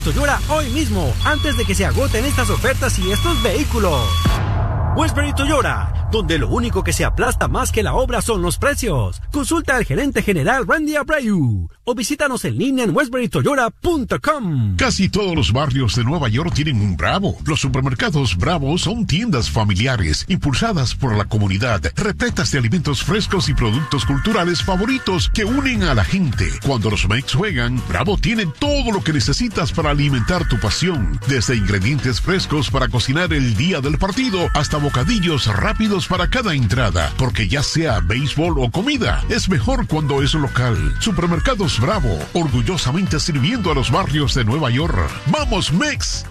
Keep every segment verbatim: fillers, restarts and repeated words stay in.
Toyota hoy mismo, antes de que se agoten estas ofertas y estos vehículos. Westbury Toyota, donde lo único que se aplasta más que la obra son los precios. Consulta al gerente general Randy Abreu o visítanos en línea en westbury toyota punto com. Casi todos los barrios de Nueva York tienen un Bravo. Los supermercados Bravo son tiendas familiares, impulsadas por la comunidad, repletas de alimentos frescos y productos culturales favoritos que unen a la gente. Cuando los Mex juegan, Bravo tiene todo lo que necesitas para alimentar tu pasión. Desde ingredientes frescos para cocinar el día del partido, hasta bocadillos rápidos para cada entrada. Porque ya sea béisbol o comida, es mejor cuando es local. Supermercados Bravo, orgullosamente sirviendo a los barrios de Nueva York. ¡Vamos, Mex!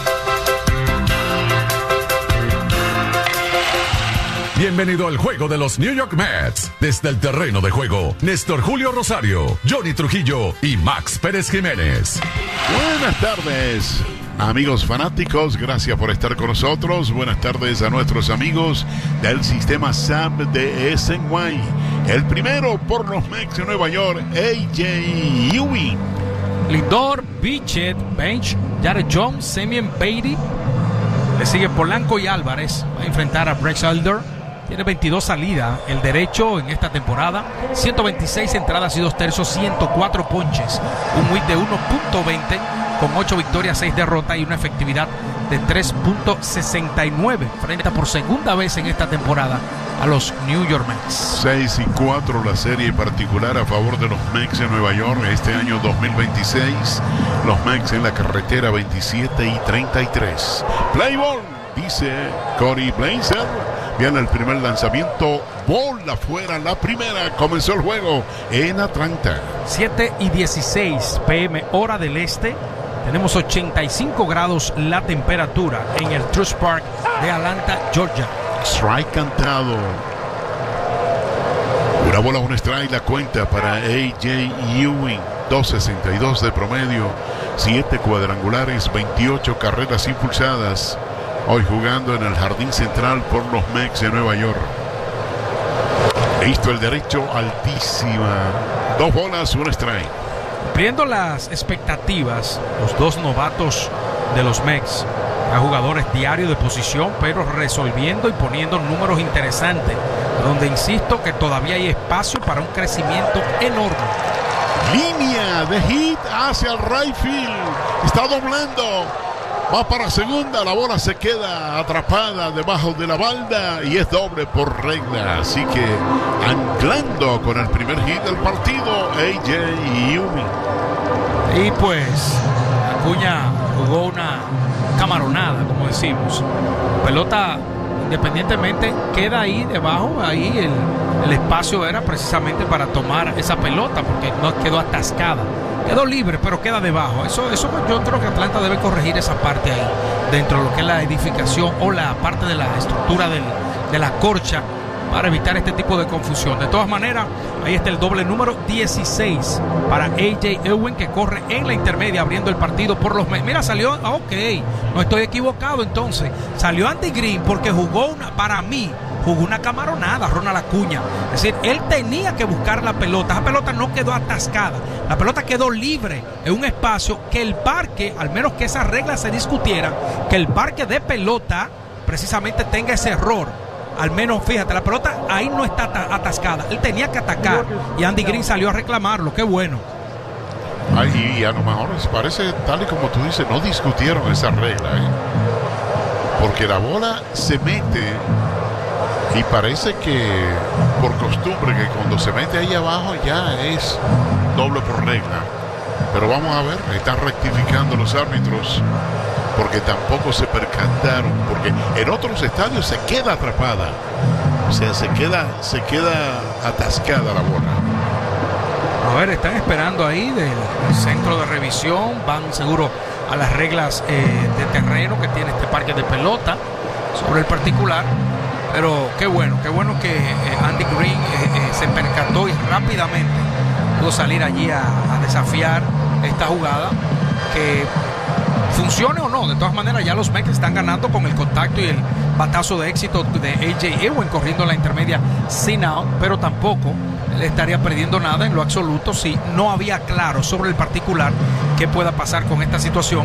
Bienvenido al juego de los New York Mets. Desde el terreno de juego, Néstor Julio Rosario, Johnny Trujillo y Max Pérez Jiménez. Buenas tardes, amigos fanáticos, gracias por estar con nosotros. Buenas tardes a nuestros amigos del sistema S A M de S N Y. El primero por los Mets de Nueva York, A J Ewing. Lindor, Bichette, Bench, Jared Jones, Semien Beatty. Le sigue Polanco y Álvarez. Va a enfrentar a Bryce Elder. Tiene veintidós salidas el derecho en esta temporada. ciento veintiséis entradas y dos tercios, ciento cuatro ponches. Un whip de uno punto veinte con ocho victorias, seis derrotas y una efectividad de tres punto sesenta y nueve. Frente por segunda vez en esta temporada a los New York Mets. seis y cuatro la serie particular a favor de los Mets de Nueva York este año dos mil veintiséis. Los Mets en la carretera veintisiete y treinta y tres. Play ball, dice Cody Blazer. Viene el primer lanzamiento, bola afuera, la primera, comenzó el juego en Atlanta. siete y dieciséis p m hora del este. Tenemos ochenta y cinco grados la temperatura en el Truist Park de Atlanta, Georgia. Strike cantado. Una bola, un strike, la cuenta para A J Ewing. dos sesenta y dos de promedio, siete cuadrangulares, veintiocho carreras impulsadas. Hoy jugando en el jardín central por los Mets de Nueva York. Listo el derecho, altísima. Dos bolas, un strike. Cumpliendo las expectativas, los dos novatos de los Mets, a jugadores diarios de posición, pero resolviendo y poniendo números interesantes, donde insisto que todavía hay espacio para un crecimiento enorme. Línea de hit hacia el right field. Está doblando. Va para segunda, la bola se queda atrapada debajo de la balda y es doble por regla. Así que anclando con el primer hit del partido, A J Ewing. Y pues Acuña jugó una camaronada, como decimos. Pelota, independientemente, queda ahí debajo, ahí el, el espacio era precisamente para tomar esa pelota porque no quedó atascada. Quedó libre, pero queda debajo. Eso, eso yo creo que Atlanta debe corregir esa parte ahí, dentro de lo que es la edificación o la parte de la estructura del, de la corcha, para evitar este tipo de confusión. De todas maneras, ahí está el doble número dieciséis para A J Ewing, que corre en la intermedia abriendo el partido por los Mets. Mira, salió, ok, no estoy equivocado entonces. Salió Andy Green porque jugó una, para mí, jugó una camaronada, Ronald Acuña. Es decir, él tenía que buscar la pelota. Esa pelota no quedó atascada. La pelota quedó libre en un espacio que el parque, al menos que esa regla se discutiera, que el parque de pelota precisamente tenga ese error. Al menos, fíjate, la pelota ahí no está atascada. Él tenía que atacar y Andy Green salió a reclamarlo. Qué bueno. Ay, y a lo mejor parece, tal y como tú dices, no discutieron esa regla, ¿eh? Porque la bola se mete y parece que por costumbre que cuando se mete ahí abajo ya es doble por regla. Pero vamos a ver, están rectificando los árbitros porque tampoco se percataron, porque en otros estadios se queda atrapada, o sea, se queda, se queda atascada la bola. A ver, están esperando ahí del centro de revisión, van seguro a las reglas eh, de terreno que tiene este parque de pelota sobre el particular. Pero qué bueno, qué bueno que eh, Andy Green eh, eh, se percató y rápidamente pudo salir allí a, a desafiar esta jugada, que funcione o no. De todas maneras, ya los Mets están ganando con el contacto y el batazo de éxito de A J Ewing corriendo la intermedia sin out, pero tampoco le estaría perdiendo nada en lo absoluto si no había claro sobre el particular qué pueda pasar con esta situación